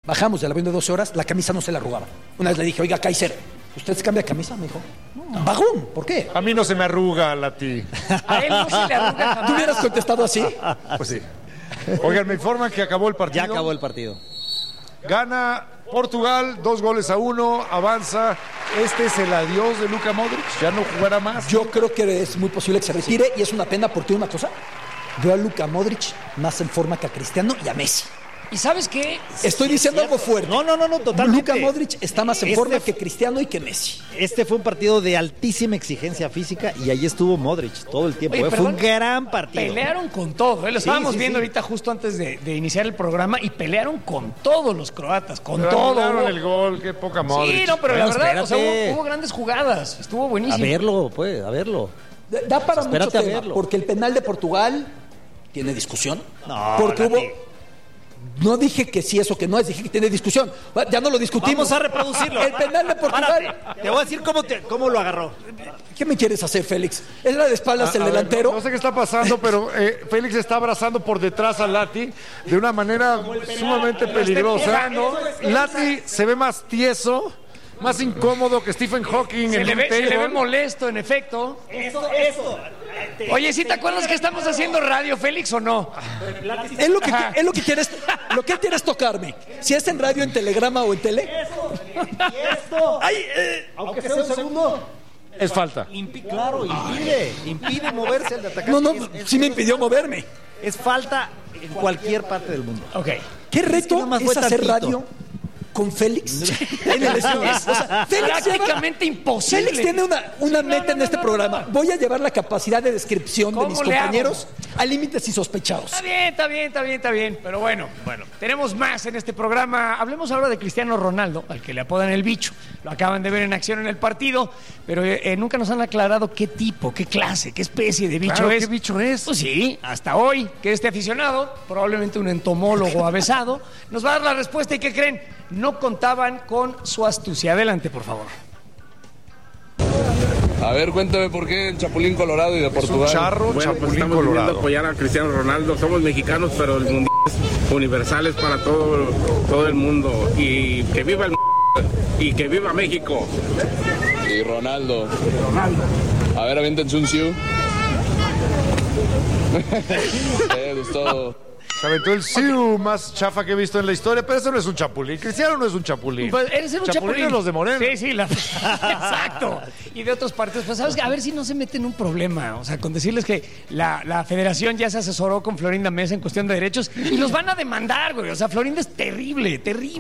Bajamos del avión de 12 horas, la camisa no se la arrugaba. Una vez le dije, oiga, Kaiser, ¿usted se cambia de camisa? Me dijo, no. Bajón, ¿por qué? A mí no se me arruga, Lati. A él no se le arruga jamás. ¿Tú hubieras contestado así? Pues sí. Oigan, me informan que acabó el partido. Ya acabó el partido. Gana Portugal, 2-1, avanza. Este es el adiós de Luka Modric. Ya no jugará más. Yo creo que es muy posible que se retire y es una pena porque una cosa, veo a Luka Modric más en forma que a Cristiano y a Messi. ¿Y sabes qué? Estoy diciendo algo fuerte. No, totalmente. Luka Modric está más en forma que Cristiano y que Messi. Este fue un partido de altísima exigencia física y ahí estuvo Modric todo el tiempo. Oye, Fue un gran partido. Pelearon con todo. Lo estábamos viendo ahorita justo antes de iniciar el programa y pelearon con todos los croatas, con Pero todo. anularon el gol, qué poca Modric. Sí, no, pero la Bueno, verdad, o sea, espérate. hubo grandes jugadas. Estuvo buenísimo. A verlo. Da para Espérate mucho a tema, verlo. porque el penal de Portugal tiene discusión. No, porque Lati. No dije que sí, eso que no es, dije que tiene discusión. Ya no lo discutimos. Vamos a reproducirlo. El penal de Portugal. Párate. Te voy a decir cómo lo agarró. ¿Qué me quieres hacer, Félix? ¿Es la de espaldas el A ver, delantero? no sé qué está pasando, pero Félix está abrazando por detrás a Lati de una manera sumamente peligrosa. Lati se ve más tieso, más incómodo que Stephen Hawking Se en le un ve table. molesto, en efecto. Eso. Oye, ¿sí te acuerdas que estamos haciendo radio, Félix, o no? Es lo que quieres, lo que quieres tocarme. Si es en radio, en telegrama o en tele. Ay, aunque sea un segundo. Es falta. Claro, impide moverse el de atacante. No, sí me impidió moverme. Es falta en cualquier parte del mundo. Ok. ¿Qué que reto nada más es fue hacer tantito. radio con Félix en el estudio? O sea, Félix Prácticamente imposible. Félix tiene una meta en este programa. Voy a llevar la capacidad de descripción de mis ¿Cómo le hago? compañeros a límites insospechados. Está bien. Pero bueno, tenemos más en este programa. Hablemos ahora de Cristiano Ronaldo, al que le apodan el bicho. Lo acaban de ver en acción en el partido, pero nunca nos han aclarado qué tipo, qué clase, qué especie de bicho Claro, es. ¿qué bicho es? Pues sí, hasta hoy, que este aficionado, probablemente un entomólogo avesado, nos va a dar la respuesta. ¿Y qué creen? No contaban con su astucia. Adelante, por favor. A ver, cuéntame por qué el Chapulín Colorado y de Es un Portugal. charro, Bueno, pues Chapulín estamos viniendo a Colorado. apoyar a Cristiano Ronaldo. Somos mexicanos, pero el mundial es universal, es para todo el mundo. Y que viva el y que viva México. Y Ronaldo. A ver, aviéntense un siu. Es todo. Se aventó el siu más chafa que he visto en la historia, pero eso no es un chapulín. Cristiano no es un chapulín. Pues eres un chapulín. es los de Moreno. Sí, exacto. Y de otros partidos. Pues sabes que a ver si no se mete en un problema. O sea, con decirles que la federación ya se asesoró con Florinda Mesa en cuestión de derechos y los van a demandar, güey. O sea, Florinda es terrible.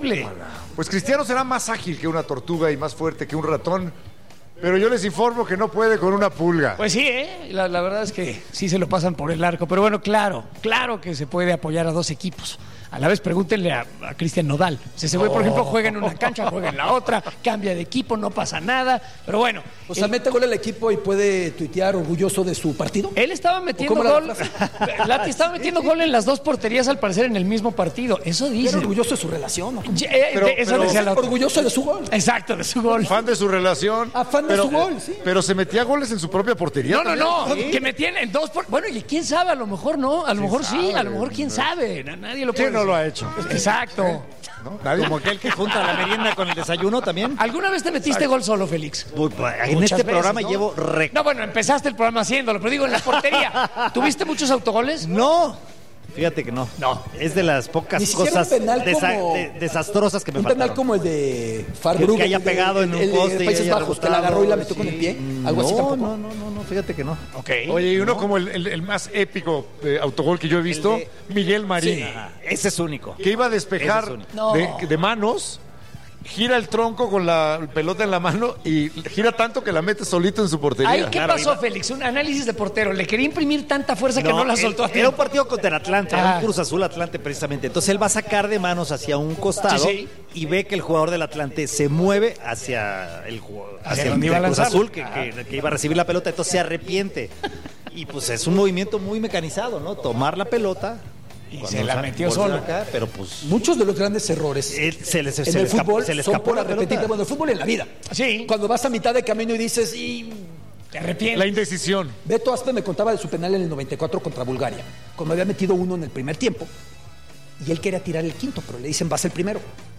Pues Cristiano será más ágil que una tortuga y más fuerte que un ratón, pero yo les informo que no puede con una pulga. Pues sí, la verdad es que sí se lo pasan por el arco. Pero bueno, claro que se puede apoyar a dos equipos. A la vez pregúntenle a Cristian Nodal. Si ese güey, por ejemplo, juega en una cancha, juega en la otra, cambia de equipo, no pasa nada. Pero bueno. O sea, mete gol al equipo y puede tuitear orgulloso de su partido. Él estaba metiendo ¿Cómo era gol. la frase? Lati estaba metiendo gol en las dos porterías, al parecer, en el mismo partido. Eso dice. Era orgulloso de su relación, ¿no? Eso decía la otra. Orgulloso de su gol. Exacto, de su gol. Fan de su relación. Fan de su gol, sí. Pero se metía goles en su propia portería. No, también. que metían en dos. Bueno, y quién sabe, a lo mejor no, a lo mejor sí, a lo mejor quién sabe. Nadie lo puede ¿Quién no decir. lo ha hecho? Exacto. ¿No? Nadie. Como aquel que junta la merienda con el desayuno también. ¿Alguna vez te metiste gol solo, Félix? En Muchas este veces, programa ¿no? llevo No, bueno, empezaste el programa haciéndolo, pero digo, en la portería. ¿Tuviste muchos autogoles? No. Fíjate que no. No. Es de las pocas Ni siquiera cosas un penal como- desastrosas que me Un penal faltaron. como el de Farbrugge. Que haya el de- pegado en un el de poste y Países haya Bajos, que la agarró y la metió con el pie. Algo así tampoco. No, fíjate que no. Ok. Oye, y uno como el más épico autogol que yo he visto, El Miguel Marín, Sí, ese es único. que iba a despejar Ese es único. No. de manos, gira el tronco con la pelota en la mano y gira tanto que la mete solito en su portería. Ahí, ¿qué Claro, pasó, iba- Félix? Un análisis de portero. Le quería imprimir tanta fuerza que no la soltó a Era tiempo. un partido contra el Atlante, era Ah. un Cruz Azul Atlante precisamente. Entonces él va a sacar de manos hacia un costado Sí. y ve que el jugador del Atlante se mueve hacia el hacia donde el iba a Cruz lanzarlo. Azul que iba a recibir la pelota, entonces se arrepiente. Y pues es un movimiento muy mecanizado, ¿no? Tomar la pelota Y cuando se la metió voltea solo. acá, pero pues Muchos de los grandes errores se le en el fútbol se le son escapó por la pelota. arrepentirte. Bueno, el fútbol en la vida. Sí. Cuando vas a mitad de camino y dices, y Te arrepientes. La indecisión. Beto Aspe me contaba de su penal en el 94 contra Bulgaria, cuando había metido uno en el primer tiempo y él quería tirar el quinto, pero le dicen, vas el primero.